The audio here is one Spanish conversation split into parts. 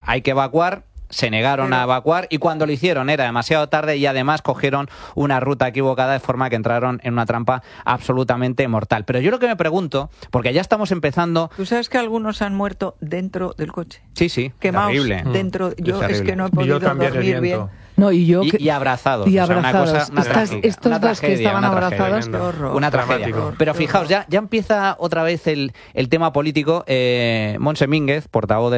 hay que evacuar. Se negaron a evacuar y cuando lo hicieron era demasiado tarde y además cogieron una ruta equivocada de forma que entraron en una trampa absolutamente mortal. Pero yo lo que me pregunto, porque ya estamos empezando... ¿Tú sabes que algunos han muerto dentro del coche? Sí, quemados terrible. Dentro. Yo es es que no he podido dormir bien. No, y abrazados. Y o sea, abrazados. una tragedia, Estos una dos que estaban abrazados. Una tragedia. Pero fijaos, ya empieza otra vez el tema político. Montse Mínguez, portavoz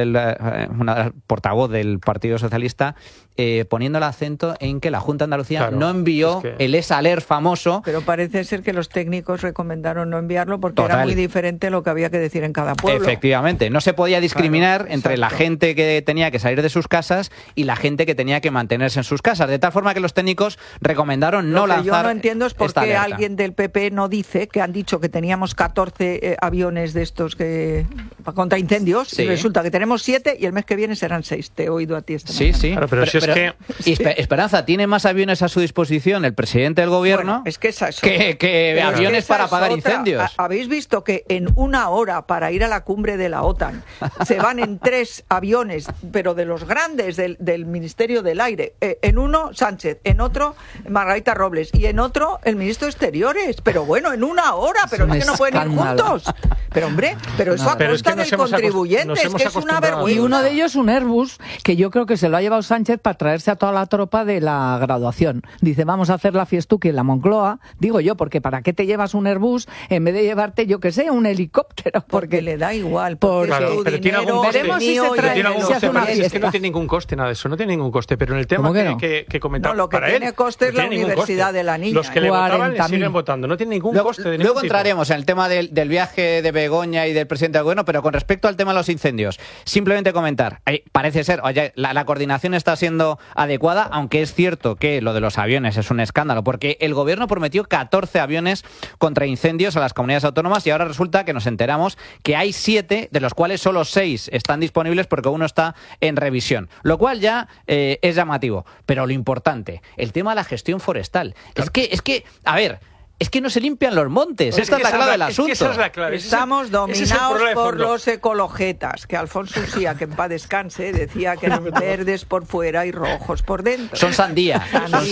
del Partido Socialista, poniendo el acento en que la Junta de Andalucía no envió el ESALER famoso. Pero parece ser que los técnicos recomendaron no enviarlo porque era muy diferente lo que había que decir en cada pueblo. Efectivamente, no se podía discriminar entre la gente que tenía que salir de sus casas y la gente que tenía que mantenerse en sus casas, de tal forma que los técnicos recomendaron no lanzar. Lo que yo no entiendo es por qué alguien del PP no dice que han dicho que teníamos 14 aviones de estos que contra incendios y resulta que tenemos 7 y el mes que viene serán 6. Te he oído a ti esta mañana. Sí. Claro, pero Esperanza, ¿tiene más aviones a su disposición el presidente del gobierno es que esa es que aviones para apagar incendios? ¿Habéis visto que en una hora para ir a la cumbre de la OTAN se van en 3 aviones, pero de los grandes del Ministerio del Aire? En uno Sánchez, en otro Margarita Robles y en otro el ministro de Exteriores. Pero bueno, en una hora, pero es que no pueden ir juntos. Pero hombre, pero eso a costa del contribuyente, es que es una vergüenza. Y uno de ellos un Airbus, que yo creo que se lo ha llevado Sánchez para traerse a toda la tropa de la graduación. Dice, vamos a hacer la fiestuki en la Moncloa. Digo yo, porque ¿para qué te llevas un Airbus en vez de llevarte, yo qué sé, un helicóptero? Porque le da igual. Claro, pero tiene algún coste. Veremos si se trae, si hace una fiesta. Es que no tiene ningún coste nada de eso, no tiene ningún coste. Pero en el tema que comentaba, lo que tiene coste es la universidad de la niña. Los que le votaban le siguen votando, no tiene ningún coste de ningún Luego entraremos en el tema del viaje de Begoña y del presidente del gobierno, pero con respecto al tema de los incendios, simplemente comentar, parece ser, la coordinación está siendo adecuada, aunque es cierto que lo de los aviones es un escándalo, porque el gobierno prometió 14 aviones contra incendios a las comunidades autónomas y ahora resulta que nos enteramos que hay 7, de los cuales solo 6 están disponibles porque uno está en revisión, lo cual ya es llamativo. Pero lo importante, el tema de la gestión forestal. Claro. Es que, a ver, es que no se limpian los montes. Esta es la clave del asunto. Esa es la clave. Estamos dominados por los ecologetas, que Alfonso Uxía, que en paz descanse, decía que eran verdes por fuera y rojos por dentro. Son sandía.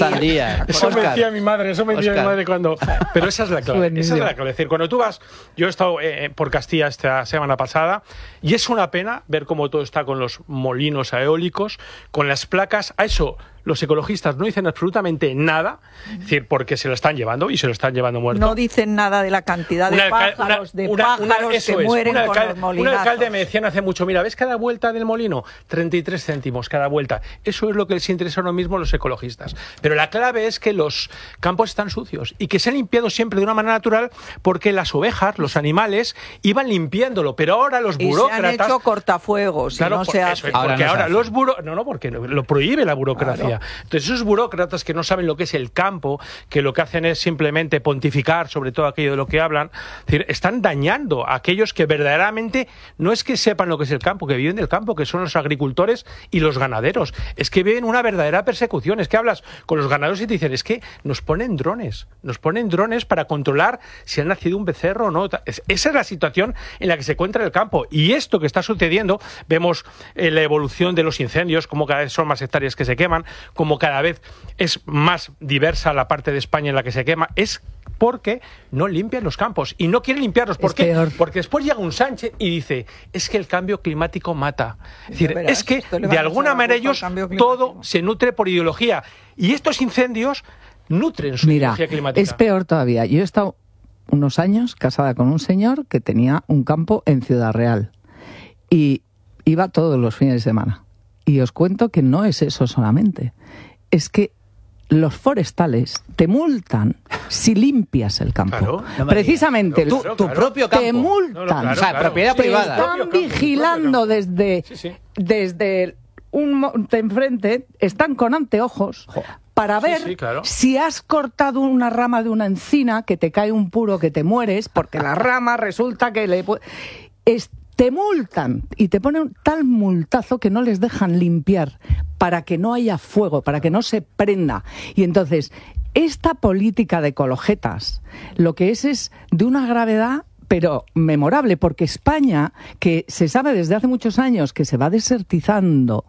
Eso me decía mi madre, cuando... Pero esa es la clave. Esa es la clave. Es decir, cuando tú vas... Yo he estado por Castilla esta semana pasada y es una pena ver cómo todo está con los molinos eólicos, con las placas. A eso los ecologistas no dicen absolutamente nada, es decir, porque se lo están llevando y se lo están llevando muerto. No dicen nada de la cantidad de pájaros que mueren con los molinazos. Un alcalde me decía hace mucho, mira, ¿ves cada vuelta del molino? 33 céntimos cada vuelta. Eso es lo que les interesa ahora mismo a los ecologistas. Pero la clave es que los campos están sucios y que se han limpiado siempre de una manera natural porque las ovejas, los animales, iban limpiándolo. Pero ahora los burócratas... Y se han hecho cortafuegos. Claro, no se hace. Porque ahora los porque lo prohíbe la burocracia. Claro. Entonces esos burócratas que no saben lo que es el campo, que lo que hacen es simplemente pontificar sobre todo aquello de lo que hablan, es decir, están dañando a aquellos que verdaderamente no es que sepan lo que es el campo, que viven del campo, que son los agricultores y los ganaderos. Es que viven una verdadera persecución. Es que hablas con los ganaderos y te dicen, es que nos ponen drones para controlar si ha nacido un becerro o no. Esa es la situación en la que se encuentra el campo. Y esto que está sucediendo, vemos la evolución de los incendios, como cada vez son más hectáreas que se queman, como cada vez es más diversa la parte de España en la que se quema, es porque no limpian los campos y no quieren limpiarlos. ¿Por qué? Porque después llega un Sánchez y dice, es que el cambio climático mata. Es decir, es que de alguna manera ellos todo se nutre por ideología y estos incendios nutren su ideología climática. Es peor todavía. Yo he estado unos años casada con un señor que tenía un campo en Ciudad Real y iba todos los fines de semana. Y os cuento que no es eso solamente. Es que los forestales te multan si limpias el campo. Claro, precisamente tu propio campo. Te multan. O sea, propiedad privada. Te están vigilando desde un monte enfrente, están con anteojos para ver si has cortado una rama de una encina, que te cae un puro que te mueres, porque la rama resulta que te multan y te ponen tal multazo que no les dejan limpiar para que no haya fuego, para que no se prenda. Y entonces, esta política de ecologetas lo que es de una gravedad pero memorable, porque España, que se sabe desde hace muchos años que se va desertizando,